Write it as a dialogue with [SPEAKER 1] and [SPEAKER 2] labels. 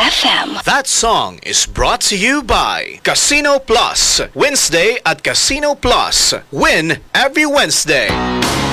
[SPEAKER 1] FM.
[SPEAKER 2] That song is brought to you by Casino Plus. Wednesday at Casino Plus. Win every Wednesday.